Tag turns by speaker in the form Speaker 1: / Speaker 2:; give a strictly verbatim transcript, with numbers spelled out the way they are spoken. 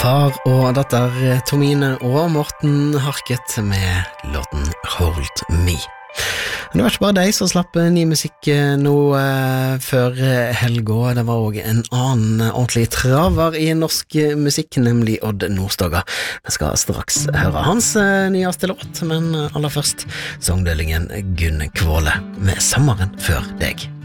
Speaker 1: Far og datter Tomine og Morten Harket med låten Hold Me. Det var ikke bare deg som slapp ny musikk nå eh, før helga. Det var også en annen ordentlig traver i norsk musikk, nemlig Odd Nordstoga. Vi skal straks høre hans eh, nyeste låt, men aller først sangdelingen Gunn Kvåle med Sommeren før deg.